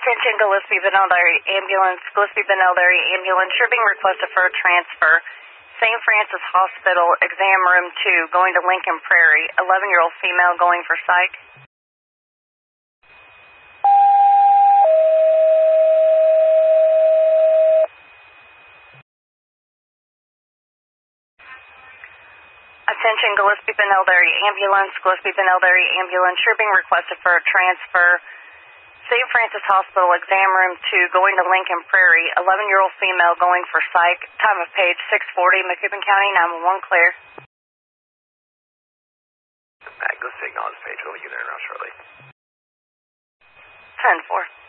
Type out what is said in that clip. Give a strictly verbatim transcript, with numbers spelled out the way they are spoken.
Attention Gillespie Benelli Ambulance, Gillespie Benelli Ambulance. You're being requested for a transfer. Saint Francis Hospital, exam room two, going to Lincoln Prairie. eleven-year-old female going for psych. Attention Gillespie Benelli Ambulance, Gillespie Benelli Ambulance. You're being requested for a transfer. Saint Francis Hospital, exam room two, going to Lincoln Prairie. eleven-year-old female going for psych. Time of page six forty, Macoupin County, nine one one clear. Mag, go signal this page. We'll be there now shortly. ten four.